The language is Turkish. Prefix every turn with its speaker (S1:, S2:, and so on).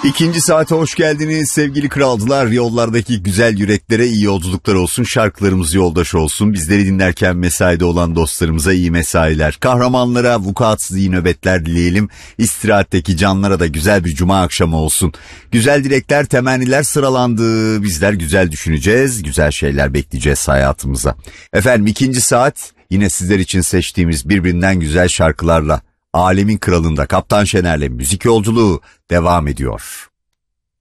S1: İkinci saate hoş geldiniz sevgili kralcılar. Yollardaki güzel yüreklere iyi yolculuklar olsun. Şarkılarımız yoldaş olsun. Bizleri dinlerken mesaide olan dostlarımıza iyi mesailer. Kahramanlara vukuatsız iyi nöbetler dileyelim. İstirahatteki canlara da güzel bir cuma akşamı olsun. Güzel dilekler, temenniler sıralandı. Bizler güzel düşüneceğiz. Güzel şeyler bekleyeceğiz hayatımıza. Efendim ikinci saat yine sizler için seçtiğimiz birbirinden güzel şarkılarla Alemin Kralı'nda Kaptan Şener'le müzik yolculuğu devam ediyor.